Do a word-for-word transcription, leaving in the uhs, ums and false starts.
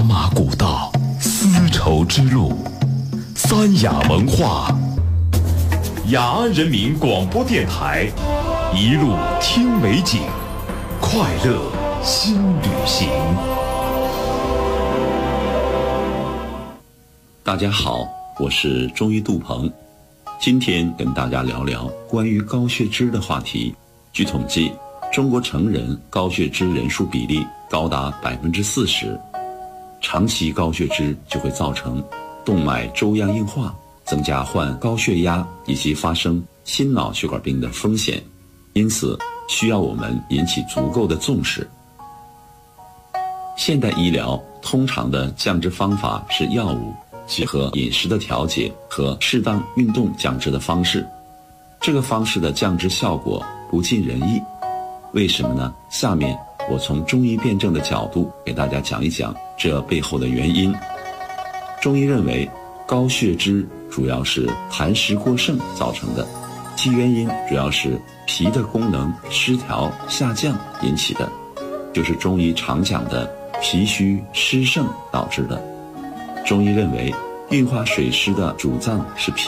马古道，丝绸之路，三雅文化，雅安人民广播电台，一路听美景，快乐新旅行。 大家好，我是中医杜鹏，今天跟大家聊聊关于高血脂的话题。据统计，中国成人高血脂人数比例高达百分之四十，长期高血脂就会造成动脉粥样硬化，增加患高血压以及发生心脑血管病的风险，因此需要我们引起足够的重视。现代医疗通常的降脂方法是药物结合饮食的调节和适当运动降脂的方式，这个方式的降脂效果不尽人意。为什么呢？下面我从中医辩证的角度给大家讲一讲这背后的原因。中医认为，高血脂主要是痰湿过剩造成的，其原因主要是脾的功能失调下降引起的，就是中医常讲的脾虚湿盛导致的。中医认为，运化水湿的主脏是脾。